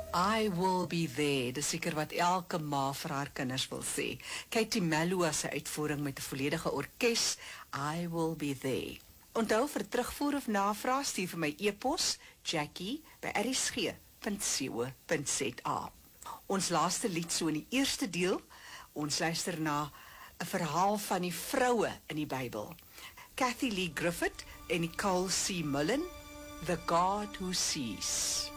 I will be there, dis seker wat elke ma vir haar kinders wil sê. Katie Melua se uitvoering met 'n volledige orkes, I will be there. Onthou vir terugvoer of navraag stuur vir my e-pos jackie@rsg.co.za. Ons laaste lied so in die eerste deel, ons luister na 'n verhaal van die vroue in die Bybel. Kathy Lee Griffith en Nicole C. Mullen, The God Who Sees.